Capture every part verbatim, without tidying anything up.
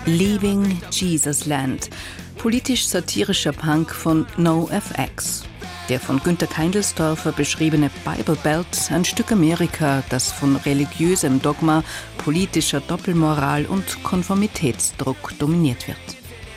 Leaving Jesus Land, politisch-satirischer Punk von NoFX. Der von Günter Keindelsdorfer beschriebene Bible Belt, ein Stück Amerika, das von religiösem Dogma, politischer Doppelmoral und Konformitätsdruck dominiert wird.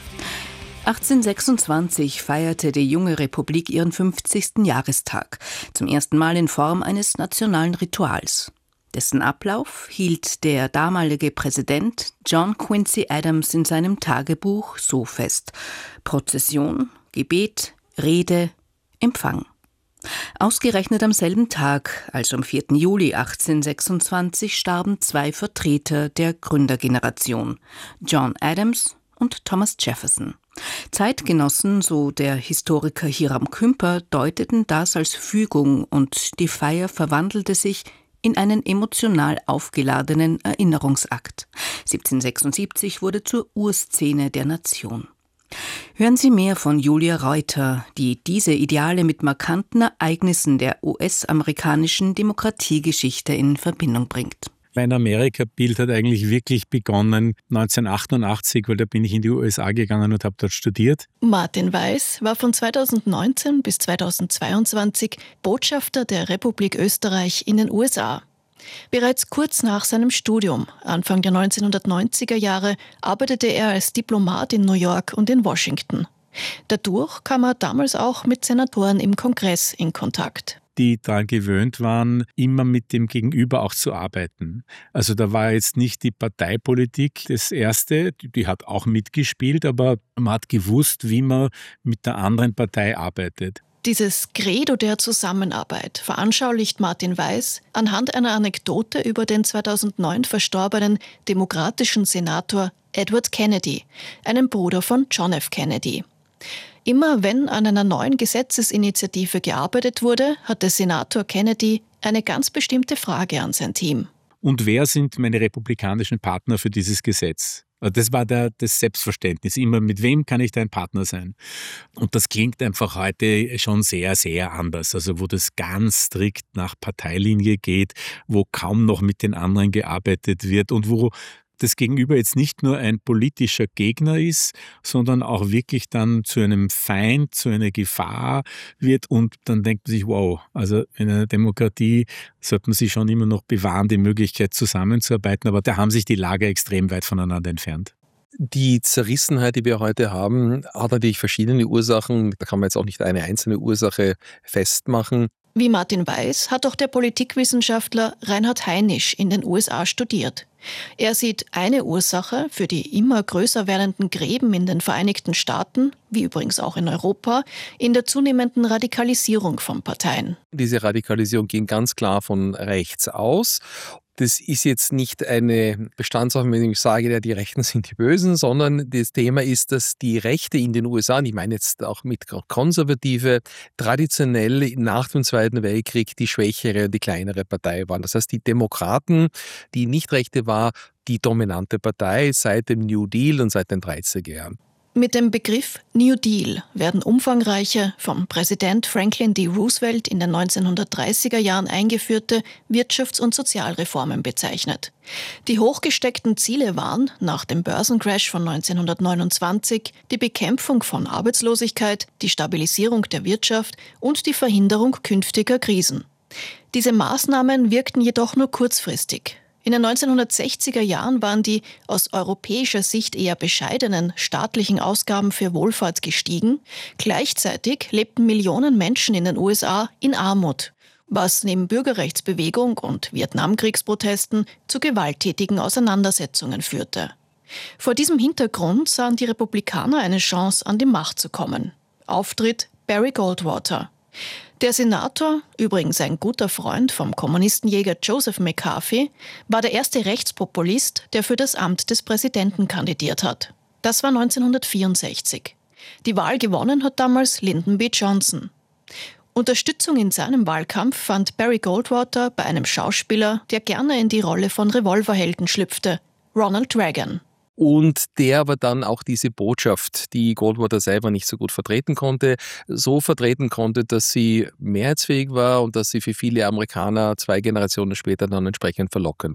achtzehnhundertsechsundzwanzig feierte die junge Republik ihren fünfzigsten Jahrestag, zum ersten Mal in Form eines nationalen Rituals. Dessen Ablauf hielt der damalige Präsident John Quincy Adams in seinem Tagebuch so fest: Prozession, Gebet, Rede, Empfang. Ausgerechnet am selben Tag, also am vierten Juli achtzehnhundertsechsundzwanzig, starben zwei Vertreter der Gründergeneration, John Adams und Thomas Jefferson. Zeitgenossen, so der Historiker Hiram Kümper, deuteten das als Fügung und die Feier verwandelte sich in einen emotional aufgeladenen Erinnerungsakt. siebzehnhundertsechsundsiebzig wurde zur Urszene der Nation. Hören Sie mehr von Julia Reuter, die diese Ideale mit markanten Ereignissen der U S-amerikanischen Demokratiegeschichte in Verbindung bringt. Mein Amerika-Bild hat eigentlich wirklich begonnen neunzehnhundertachtundachtzig, weil da bin ich in die U S A gegangen und habe dort studiert. Martin Weiß war von zweitausendneunzehn bis zweitausendzweiundzwanzig Botschafter der Republik Österreich in den U S A. Bereits kurz nach seinem Studium, Anfang der neunzehnhundertneunziger Jahre, arbeitete er als Diplomat in New York und in Washington. Dadurch kam er damals auch mit Senatoren im Kongress in Kontakt, die daran gewöhnt waren, immer mit dem Gegenüber auch zu arbeiten. Also da war jetzt nicht die Parteipolitik das Erste, die hat auch mitgespielt, aber man hat gewusst, wie man mit der anderen Partei arbeitet. Dieses Credo der Zusammenarbeit veranschaulicht Martin Weiß anhand einer Anekdote über den zweitausendneun verstorbenen demokratischen Senator Edward Kennedy, einen Bruder von John F. Kennedy. Immer wenn an einer neuen Gesetzesinitiative gearbeitet wurde, hatte Senator Kennedy eine ganz bestimmte Frage an sein Team. Und wer sind meine republikanischen Partner für dieses Gesetz? Das war der, das Selbstverständnis. Immer, mit wem kann ich dein Partner sein? Und das klingt einfach heute schon sehr, sehr anders. Also wo das ganz strikt nach Parteilinie geht, wo kaum noch mit den anderen gearbeitet wird und wo das Gegenüber jetzt nicht nur ein politischer Gegner ist, sondern auch wirklich dann zu einem Feind, zu einer Gefahr wird und dann denkt man sich, wow, also in einer Demokratie sollte man sich schon immer noch bewahren, die Möglichkeit zusammenzuarbeiten, aber da haben sich die Lager extrem weit voneinander entfernt. Die Zerrissenheit, die wir heute haben, hat natürlich verschiedene Ursachen. Da kann man jetzt auch nicht eine einzelne Ursache festmachen. Wie Martin Weiß hat auch der Politikwissenschaftler Reinhard Heinisch in den U S A studiert. Er sieht eine Ursache für die immer größer werdenden Gräben in den Vereinigten Staaten, wie übrigens auch in Europa, in der zunehmenden Radikalisierung von Parteien. Diese Radikalisierung ging ganz klar von rechts aus. Das ist jetzt nicht eine Bestandsaufnahme, wenn ich sage, ja, die Rechten sind die Bösen, sondern das Thema ist, dass die Rechte in den U S A, und ich meine jetzt auch mit Konservative, traditionell nach dem Zweiten Weltkrieg die schwächere und die kleinere Partei waren. Das heißt, die Demokraten, die Nicht-Rechte war, die dominante Partei seit dem New Deal und seit den dreißiger Jahren. Mit dem Begriff New Deal werden umfangreiche, vom Präsident Franklin D. Roosevelt in den neunzehnhundertdreißiger Jahren eingeführte Wirtschafts- und Sozialreformen bezeichnet. Die hochgesteckten Ziele waren, nach dem Börsencrash von neunzehnhundertneunundzwanzig, die Bekämpfung von Arbeitslosigkeit, die Stabilisierung der Wirtschaft und die Verhinderung künftiger Krisen. Diese Maßnahmen wirkten jedoch nur kurzfristig. In den neunzehnhundertsechziger Jahren waren die aus europäischer Sicht eher bescheidenen staatlichen Ausgaben für Wohlfahrt gestiegen. Gleichzeitig lebten Millionen Menschen in den U S A in Armut, was neben Bürgerrechtsbewegung und Vietnamkriegsprotesten zu gewalttätigen Auseinandersetzungen führte. Vor diesem Hintergrund sahen die Republikaner eine Chance, an die Macht zu kommen. Auftritt Barry Goldwater. Der Senator, übrigens ein guter Freund vom Kommunistenjäger Joseph McCarthy, war der erste Rechtspopulist, der für das Amt des Präsidenten kandidiert hat. Das war neunzehnhundertvierundsechzig. Die Wahl gewonnen hat damals Lyndon B. Johnson. Unterstützung in seinem Wahlkampf fand Barry Goldwater bei einem Schauspieler, der gerne in die Rolle von Revolverhelden schlüpfte, Ronald Reagan. Und der aber dann auch diese Botschaft, die Goldwater selber nicht so gut vertreten konnte, so vertreten konnte, dass sie mehrheitsfähig war und dass sie für viele Amerikaner zwei Generationen später dann entsprechend verlockend war.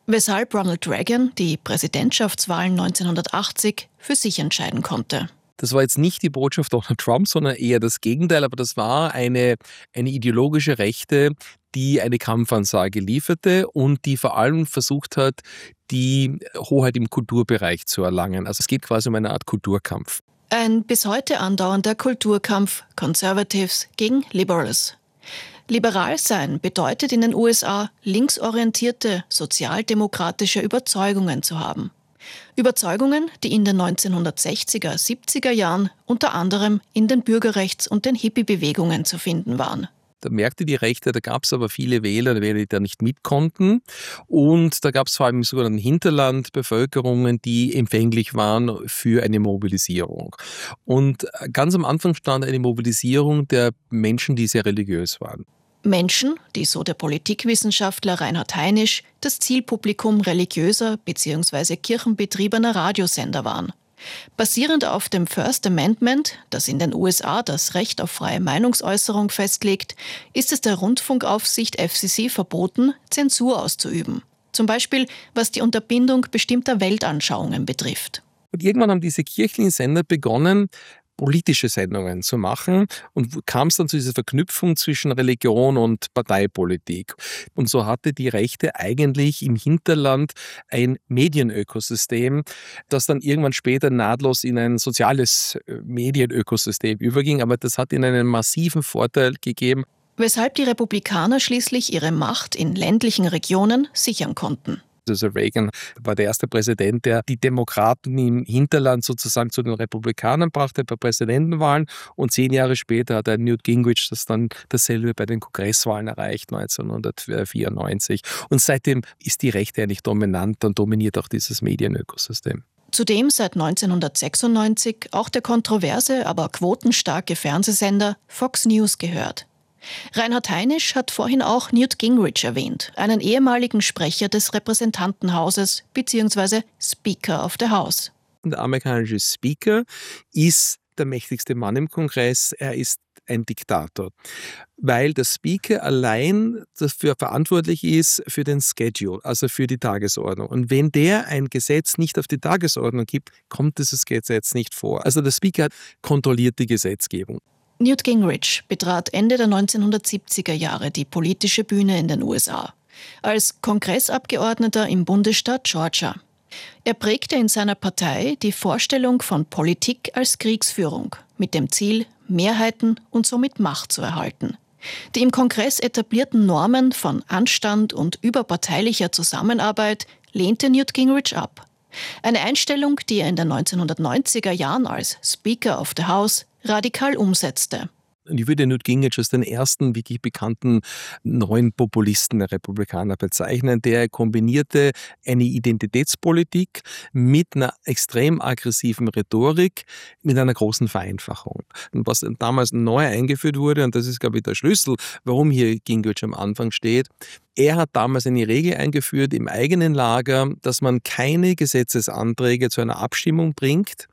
weshalb Ronald Reagan die Präsidentschaftswahlen neunzehnhundertachtzig für sich entscheiden konnte. Das war jetzt nicht die Botschaft Donald Trump, sondern eher das Gegenteil, aber das war eine, eine ideologische Rechte, die eine Kampfansage lieferte und die vor allem versucht hat, die Hoheit im Kulturbereich zu erlangen. Also es geht quasi um eine Art Kulturkampf. Ein bis heute andauernder Kulturkampf Conservatives gegen Liberals. Liberal sein bedeutet in den U S A, linksorientierte, sozialdemokratische Überzeugungen zu haben. Überzeugungen, die in den neunzehnhundertsechziger, siebziger Jahren unter anderem in den Bürgerrechts- und den Hippie-Bewegungen zu finden waren. Da merkte die Rechte, da gab es aber viele Wähler, die da nicht mit konnten. Und da gab es vor allem im sogenannten Hinterland Bevölkerungen, die empfänglich waren für eine Mobilisierung. Und ganz am Anfang stand eine Mobilisierung der Menschen, die sehr religiös waren. Menschen, die so der Politikwissenschaftler Reinhard Heinisch das Zielpublikum religiöser bzw. kirchenbetriebener Radiosender waren. Basierend auf dem First Amendment, das in den U S A das Recht auf freie Meinungsäußerung festlegt, ist es der Rundfunkaufsicht F C C verboten, Zensur auszuüben. Zum Beispiel was die Unterbindung bestimmter Weltanschauungen betrifft. Und irgendwann haben diese kirchlichen Sender begonnen, politische Sendungen zu machen und kam es dann zu dieser Verknüpfung zwischen Religion und Parteipolitik. Und so hatte die Rechte eigentlich im Hinterland ein Medienökosystem, das dann irgendwann später nahtlos in ein soziales Medienökosystem überging. Aber das hat ihnen einen massiven Vorteil gegeben. Weshalb die Republikaner schließlich ihre Macht in ländlichen Regionen sichern konnten. Also Reagan war der erste Präsident, der die Demokraten im Hinterland sozusagen zu den Republikanern brachte bei Präsidentenwahlen. Und zehn Jahre später hat er Newt Gingrich das dann dasselbe bei den Kongresswahlen erreicht, neunzehnhundertvierundneunzig. Und seitdem ist die Rechte eigentlich dominant und dominiert auch dieses Medienökosystem. Zudem seit neunzehnhundertsechsundneunzig auch der kontroverse, aber quotenstarke Fernsehsender Fox News gehört. Reinhard Heinisch hat vorhin auch Newt Gingrich erwähnt, einen ehemaligen Sprecher des Repräsentantenhauses bzw. Speaker of the House. Der amerikanische Speaker ist der mächtigste Mann im Kongress, er ist ein Diktator, weil der Speaker allein dafür verantwortlich ist für den Schedule, also für die Tagesordnung. Und wenn der ein Gesetz nicht auf die Tagesordnung gibt, kommt dieses Gesetz nicht vor. Also der Speaker kontrolliert die Gesetzgebung. Newt Gingrich betrat Ende der neunzehnhundertsiebziger Jahre die politische Bühne in den U S A als Kongressabgeordneter im Bundesstaat Georgia. Er prägte in seiner Partei die Vorstellung von Politik als Kriegsführung mit dem Ziel, Mehrheiten und somit Macht zu erhalten. Die im Kongress etablierten Normen von Anstand und überparteilicher Zusammenarbeit lehnte Newt Gingrich ab. Eine Einstellung, die er in den neunzehnhundertneunziger Jahren als Speaker of the House radikal umsetzte. Und ich würde Newt Gingrich als den ersten wirklich bekannten neuen Populisten der Republikaner bezeichnen, der kombinierte eine Identitätspolitik mit einer extrem aggressiven Rhetorik, mit einer großen Vereinfachung. Und was damals neu eingeführt wurde, und das ist, glaube ich, der Schlüssel, warum hier Gingrich am Anfang steht, er hat damals eine Regel eingeführt im eigenen Lager, dass man keine Gesetzesanträge zu einer Abstimmung bringt,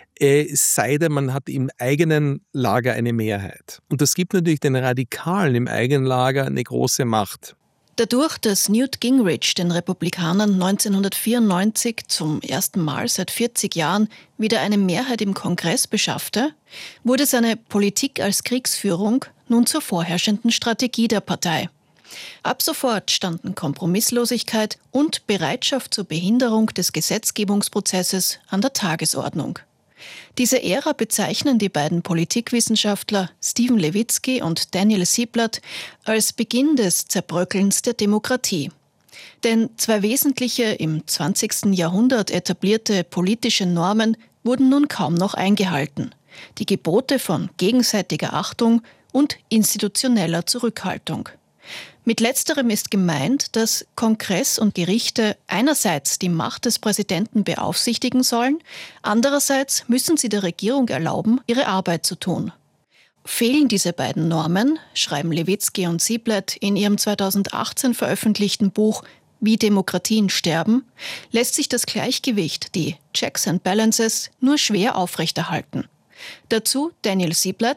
es sei denn, man hat im eigenen Lager eine Mehrheit. Und das gibt natürlich den Radikalen im eigenen Lager eine große Macht. Dadurch, dass Newt Gingrich den Republikanern neunzehnhundertvierundneunzig zum ersten Mal seit vierzig Jahren wieder eine Mehrheit im Kongress beschaffte, wurde seine Politik als Kriegsführung nun zur vorherrschenden Strategie der Partei. Ab sofort standen Kompromisslosigkeit und Bereitschaft zur Behinderung des Gesetzgebungsprozesses an der Tagesordnung. Diese Ära bezeichnen die beiden Politikwissenschaftler Steven Levitsky und Daniel Ziblatt als Beginn des Zerbröckelns der Demokratie. Denn zwei wesentliche im zwanzigsten Jahrhundert etablierte politische Normen wurden nun kaum noch eingehalten. Die Gebote von gegenseitiger Achtung und institutioneller Zurückhaltung. Mit letzterem ist gemeint, dass Kongress und Gerichte einerseits die Macht des Präsidenten beaufsichtigen sollen, andererseits müssen sie der Regierung erlauben, ihre Arbeit zu tun. Fehlen diese beiden Normen, schreiben Levitsky und Ziblatt in ihrem zweitausendachtzehn veröffentlichten Buch Wie Demokratien sterben, lässt sich das Gleichgewicht, die Checks and Balances, nur schwer aufrechterhalten. Dazu Daniel Ziblatt: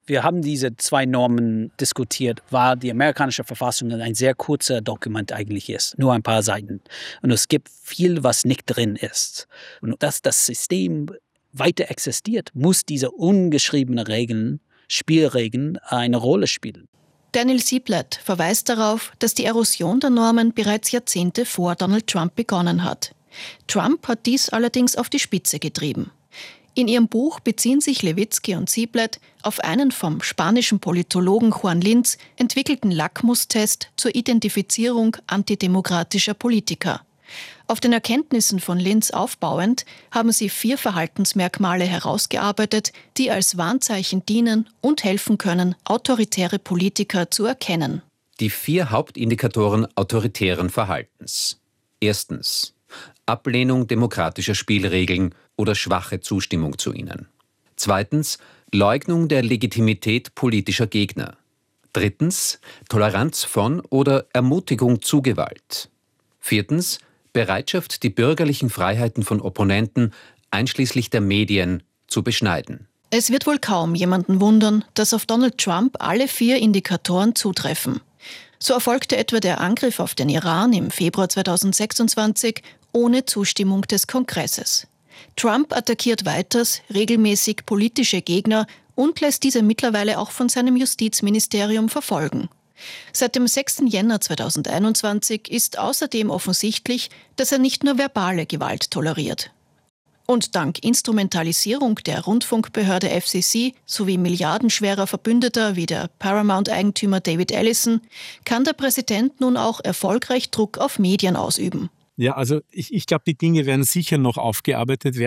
Wir haben diese zwei Normen diskutiert, weil die amerikanische Verfassung ein sehr kurzer Dokument eigentlich ist, nur ein paar Seiten. Und es gibt viel, was nicht drin ist. Und dass das System weiter existiert, muss diese ungeschriebenen Regeln, Spielregeln eine Rolle spielen. Daniel Sieblatt verweist darauf, dass die Erosion der Normen bereits Jahrzehnte vor Donald Trump begonnen hat. Trump hat dies allerdings auf die Spitze getrieben. In ihrem Buch beziehen sich Levitsky und Sieblatt auf einen vom spanischen Politologen Juan Linz entwickelten Lackmustest zur Identifizierung antidemokratischer Politiker. Auf den Erkenntnissen von Linz aufbauend haben sie vier Verhaltensmerkmale herausgearbeitet, die als Warnzeichen dienen und helfen können, autoritäre Politiker zu erkennen. Die vier Hauptindikatoren autoritären Verhaltens. Erstens: Ablehnung demokratischer Spielregeln oder schwache Zustimmung zu ihnen. Zweitens: Leugnung der Legitimität politischer Gegner. Drittens: Toleranz von oder Ermutigung zu Gewalt. Viertens: Bereitschaft, die bürgerlichen Freiheiten von Opponenten, einschließlich der Medien, zu beschneiden. Es wird wohl kaum jemanden wundern, dass auf Donald Trump alle vier Indikatoren zutreffen. So erfolgte etwa der Angriff auf den Iran im Februar zweitausendsechsundzwanzig ohne Zustimmung des Kongresses. Trump attackiert weiters regelmäßig politische Gegner und lässt diese mittlerweile auch von seinem Justizministerium verfolgen. Seit dem sechsten Jänner zweitausendeinundzwanzig ist außerdem offensichtlich, dass er nicht nur verbale Gewalt toleriert. Und dank Instrumentalisierung der Rundfunkbehörde F C C sowie milliardenschwerer Verbündeter wie der Paramount-Eigentümer David Ellison kann der Präsident nun auch erfolgreich Druck auf Medien ausüben. Ja, also ich, ich glaube, die Dinge werden sicher noch aufgearbeitet werden.